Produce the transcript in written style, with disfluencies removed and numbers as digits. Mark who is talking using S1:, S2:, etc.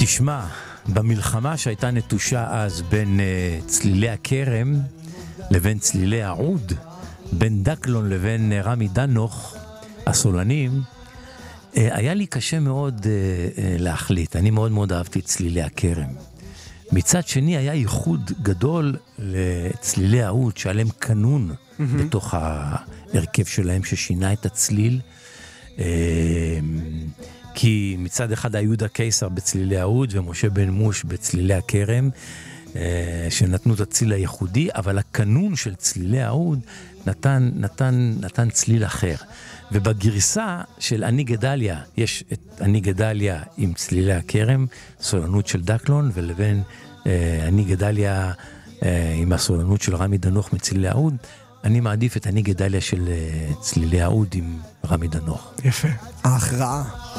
S1: תשמע, במלחמה שהייתה נטושה אז בין צלילי הכרם לבין צלילי העוד, בין דקלון לבין רמי דנוך, הסולנים, היה לי קשה מאוד להחליט. אני מאוד מאוד אהבתי את צלילי הכרם. מצד שני היה ייחוד גדול לצלילי העוד, שהיה להם קנון בתוך ההרכב שלהם ששינה את הצליל. כי מצד אחד היה יהודה קיסר בצלילי העוד ומשה בן מוש בצלילי הכרם, שנתנו את הצליל הייחודי, אבל הקנון של צלילי העוד נתן צליל אחר. ובגרסה של אני גדליה, יש את אני גדליה עם צלילי הכרם, סולנות של דקלון, ולבין אני גדליה עם הסולנות של רמי דנוך מצלילי העוד. אני מעדיף את אני גדליה של צלילי העוד עם רמי דנוך.
S2: יפה. ההכרעה.